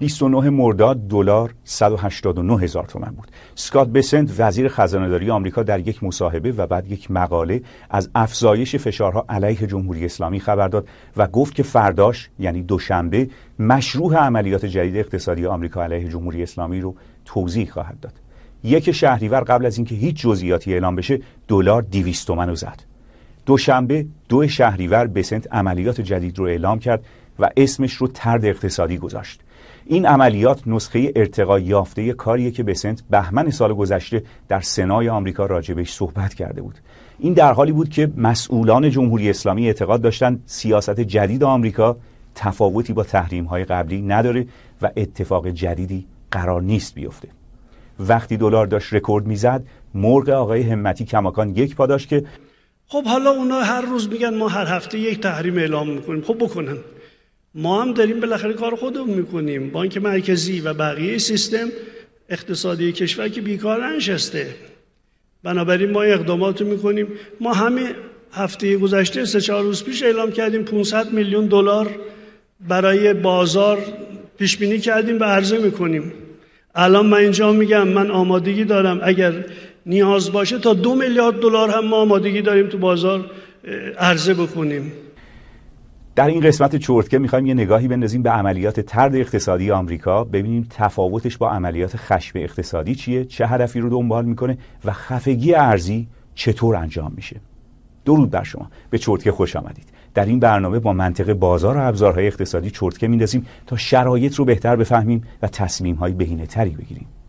29 مرداد دلار 189,000 تومان بود. اسکات بسنت وزیر خزانه‌داری آمریکا در یک مصاحبه و بعد یک مقاله از افزایش فشارها علیه جمهوری اسلامی خبر داد و گفت که فرداش یعنی دوشنبه مشروع عملیات جدید اقتصادی آمریکا علیه جمهوری اسلامی رو توضیح خواهد داد. 1 شهریور قبل از اینکه هیچ جزئیاتی اعلام بشه دلار 200 تومان رو زد. دوشنبه 2 شهریور بسنت عملیات جدید رو اعلام کرد و اسمش رو طرد اقتصادی گذاشت. این عملیات نسخه ارتقا یافته کاریه که بسنت بهمن سال گذشته در سنای آمریکا راجبش صحبت کرده بود. این در حالی بود که مسئولان جمهوری اسلامی اعتقاد داشتند سیاست جدید آمریکا تفاوتی با تحریم‌های قبلی نداره و اتفاق جدیدی قرار نیست بیفته. وقتی دلار داشت رکورد میزد، مرغ آقای همتی کماکان یک پا داشت که خب حالا اونا هر روز میگن ما هر هفته یک تحریم اعلام میکنیم. خب بکنن، ما هم داریم بالاخره کار خودمون میکنیم. بانک مرکزی و بقیه سیستم اقتصادی کشور که بیکار ننشسته، بنابراین ما اقدامات میکنیم. ما همه هفته گذشته 3-4 روز پیش اعلام کردیم 500 میلیون دلار برای بازار پیش بینی کردیم و عرضه میکنیم. الان من اینجا میگم من آمادگی دارم اگر نیاز باشه تا 2 میلیارد دلار هم ما آمادگی داریم تو بازار عرضه بکنیم. در این قسمت چرتکه میخوایم یه نگاهی بندازیم به عملیات طرد اقتصادی آمریکا، ببینیم تفاوتش با عملیات خشم اقتصادی چیه، چه هدفی رو دنبال میکنه و خفگی ارزی چطور انجام میشه. درود بر شما، به چرتکه خوش آمدید. در این برنامه با منطق بازار و ابزارهای اقتصادی چرتکه میندازیم تا شرایط رو بهتر بفهمیم و تصمیم‌های بهینه‌تری بگیریم.